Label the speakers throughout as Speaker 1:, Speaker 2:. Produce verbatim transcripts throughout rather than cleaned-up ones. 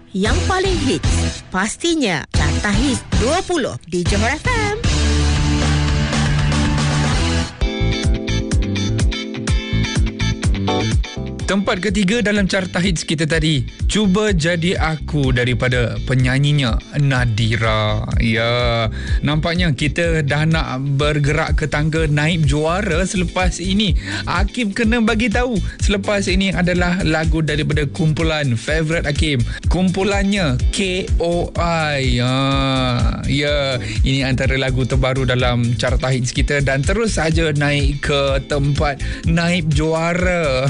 Speaker 1: yang paling hits. Pastinya Carta Hits dua puluh di Johor F M.
Speaker 2: Tempat ketiga dalam carta hits kita tadi, Cuba Jadi Aku daripada penyanyinya Nadira. Ya, nampaknya kita dah nak bergerak ke tangga naib juara selepas ini. Hakim kena bagi tahu selepas ini adalah lagu daripada kumpulan Favourite Hakim. Kumpulannya K O I. Ya, ya, ini antara lagu terbaru dalam carta hits kita dan terus saja naik ke tempat naib juara.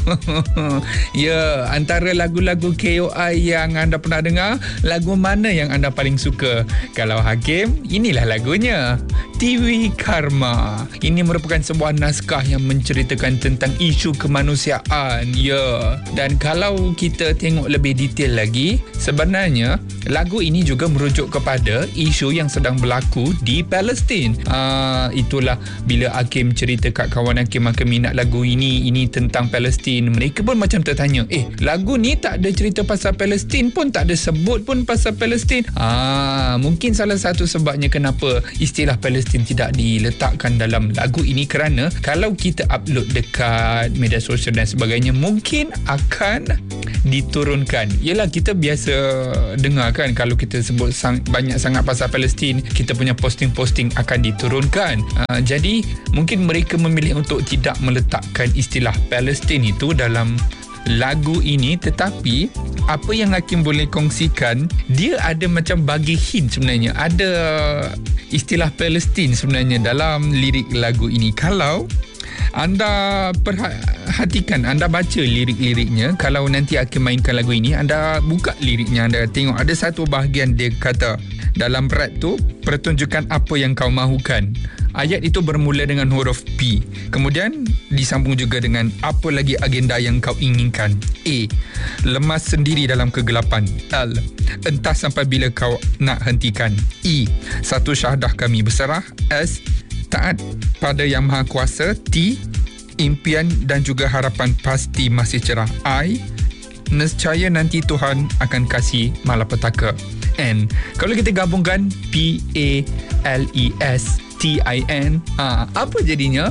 Speaker 2: Ya, antara lagu-lagu K O I yang anda pernah dengar, lagu mana yang anda paling suka? Kalau Hakim, inilah lagunya, Tiwi Karma. Ini merupakan sebuah naskah yang menceritakan tentang isu kemanusiaan. Ya, dan kalau kita tengok lebih detail lagi, sebenarnya lagu ini juga merujuk kepada isu yang sedang berlaku di Palestin. Ah, itulah bila Hakim cerita kat kawan Hakim, Hakim minat lagu ini, ini tentang Palestin. Mereka pun macam tertanya, eh, lagu ni tak ada cerita pasal Palestin pun, tak ada sebut pun pasal Palestin. Ah, mungkin salah satu sebabnya kenapa istilah Palestin tidak diletakkan dalam lagu ini, kerana kalau kita upload dekat media sosial dan sebagainya, mungkin akan diturunkan. Yelah, kita biasa dengar kan, kalau kita sebut sang, banyak sangat pasal Palestin, kita punya posting-posting akan diturunkan. Ah, jadi mungkin mereka memilih untuk tidak meletakkan istilah Palestin itu dalam lagu ini. Tetapi apa yang Hakim boleh kongsikan, dia ada macam bagi hint sebenarnya, ada istilah Palestin sebenarnya dalam lirik lagu ini. Kalau anda perhatikan, anda baca lirik-liriknya, kalau nanti Hakim mainkan lagu ini, anda buka liriknya, anda tengok ada satu bahagian dia kata dalam rap tu, pertunjukkan apa yang kau mahukan. Ayat itu bermula dengan huruf P. Kemudian disambung juga dengan apa lagi agenda yang kau inginkan. A. Lemas sendiri dalam kegelapan. L. Entah sampai bila kau nak hentikan. E. Satu syahdah kami berserah. S. Taat pada Yang Maha Kuasa. T. Impian dan juga harapan pasti masih cerah. I. Nescaya nanti Tuhan akan kasih malapetaka. N. Kalau kita gabungkan P A L E S T I N, ha, apa jadinya?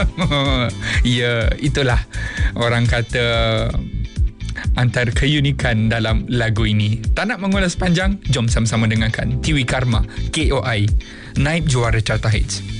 Speaker 2: Ya, itulah orang kata antara keunikan dalam lagu ini. Tak nak mengulas panjang, jom sama-sama dengarkan Tiwi Karma, K O I, naib juara carta hits.